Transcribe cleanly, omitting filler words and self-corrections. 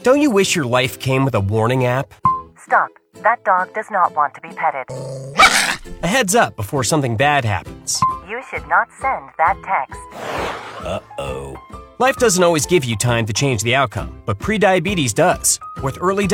Don't you wish your life came with a warning app? Stop. That dog does not want to be petted. A heads up before something bad happens. You should not send that text. Uh-oh. Life doesn't always give you time to change the outcome, but prediabetes does. With early